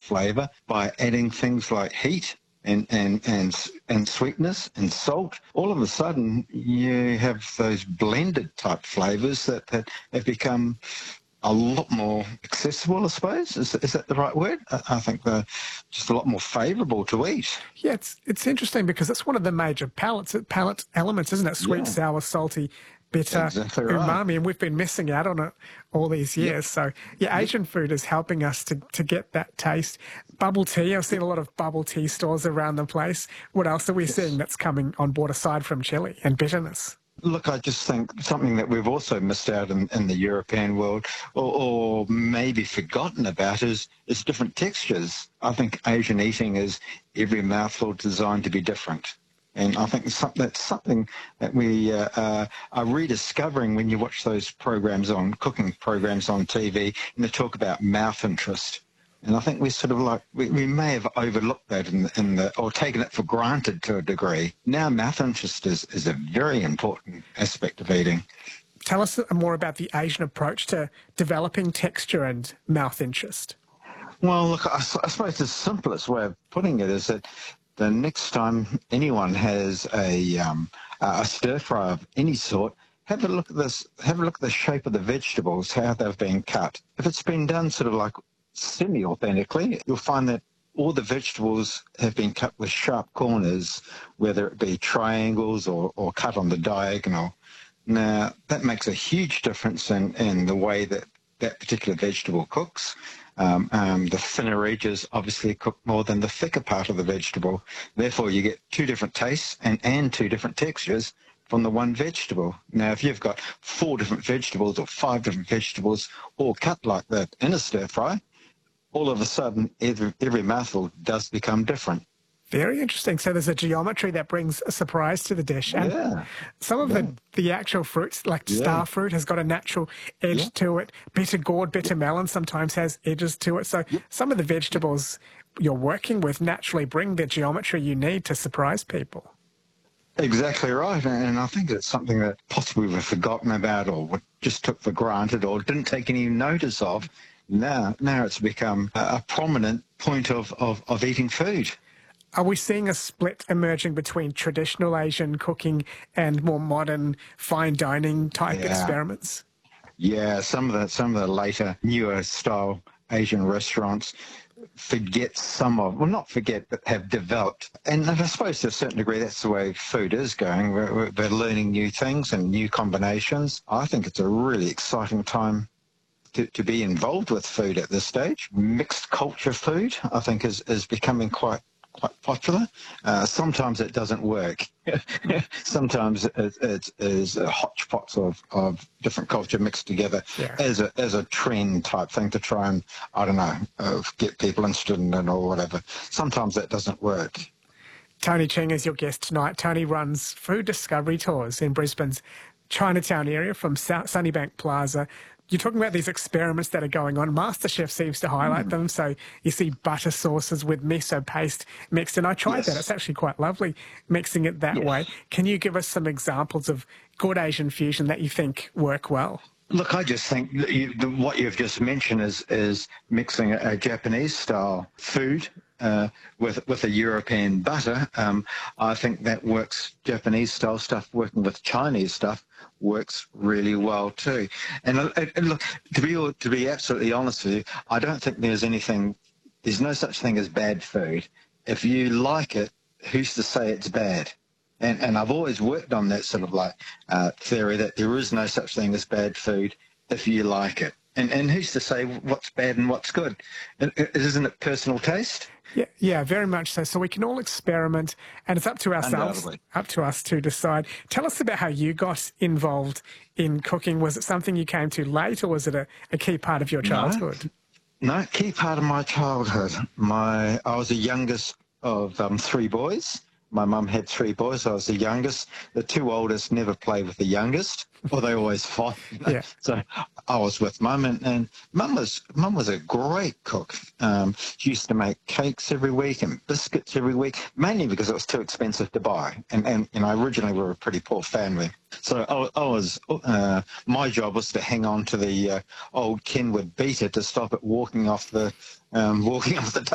flavour by adding things like heat and sweetness and salt. All of a sudden, you have those blended type flavours that have become a lot more accessible, I suppose. Is that the right word? I think they're just a lot more favourable to eat. Yeah, it's interesting because it's one of the major palate elements, isn't it? Sweet, Yeah. sour, salty, bitter, Exactly right. umami, and we've been missing out on it all these years. So, yeah, Asian food is helping us to get that taste. Bubble tea, I've seen a lot of bubble tea stores around the place. What else are we seeing that's coming on board aside from chili and bitterness? Look, I just think something that we've also missed out in the European world or maybe forgotten about is different textures. I think Asian eating is every mouthful designed to be different. And I think that's something that we are rediscovering when you watch those cooking programs on TV, and they talk about mouth interest. And I think we sort of we may have overlooked that or taken it for granted to a degree. Now mouth interest is a very important aspect of eating. Tell us more about the Asian approach to developing texture and mouth interest. Well, look, I suppose the simplest way of putting it is that the next time anyone has a stir fry of any sort, have a look at this. Have a look at the shape of the vegetables, how they've been cut. If it's been done sort of like semi-authentically, you'll find that all the vegetables have been cut with sharp corners, whether it be triangles or cut on the diagonal. Now, that makes a huge difference in the way that particular vegetable cooks. The thinner edges obviously cook more than the thicker part of the vegetable. Therefore, you get two different tastes and two different textures from the one vegetable. Now, if you've got 4 different vegetables or 5 different vegetables all cut like that in a stir fry, all of a sudden, every mouthful does become different. Very interesting. So there's a geometry that brings a surprise to the dish. And some of the actual fruits, like star fruit, has got a natural edge to it. Bitter gourd, bitter melon sometimes has edges to it. So some of the vegetables you're working with naturally bring the geometry you need to surprise people. Exactly right. And I think it's something that possibly we've forgotten about or just took for granted or didn't take any notice of. Now it's become a prominent point of eating food. Are we seeing a split emerging between traditional Asian cooking and more modern fine dining type experiments? Yeah, some of the later, newer style Asian restaurants but have developed. And I suppose to a certain degree that's the way food is going. We're learning new things and new combinations. I think it's a really exciting time to be involved with food at this stage. Mixed culture food, I think, is becoming quite popular. Sometimes it doesn't work. Sometimes it is a hodgepodge of different culture mixed together as a trend type thing to try and, I don't know, get people interested in it or whatever. Sometimes that doesn't work. Tony Ching is your guest tonight. Tony runs food discovery tours in Brisbane's Chinatown area from Sunnybank Plaza. You're talking about these experiments that are going on. MasterChef seems to highlight them. So you see butter sauces with miso paste mixed. And I tried that. It's actually quite lovely mixing it that way. Can you give us some examples of good Asian fusion that you think work well? Look, I just think what you've just mentioned is mixing a Japanese-style food with a European butter. I think that works. Japanese-style stuff working with Chinese stuff works really well too. And look, to be absolutely honest with you, I don't think there's no such thing as bad food. If you like it, who's to say it's bad? And I've always worked on that sort of theory that there is no such thing as bad food if you like it. And who's to say what's bad and what's good? Isn't it personal taste? Yeah, very much so. So we can all experiment, and it's up to ourselves, up to us to decide. Tell us about how you got involved in cooking. Was it something you came to late, or was it a key part of your childhood? No, key part of my childhood. I was the youngest of 3 boys. My mum had 3 boys. I was the youngest. The 2 oldest never played with the youngest, or they always fought. So I was with Mum, and Mum was a great cook. She used to make cakes every week and biscuits every week, mainly because it was too expensive to buy. And originally we were a pretty poor family. So my job was to hang on to the old Kenwood beater to stop it walking off the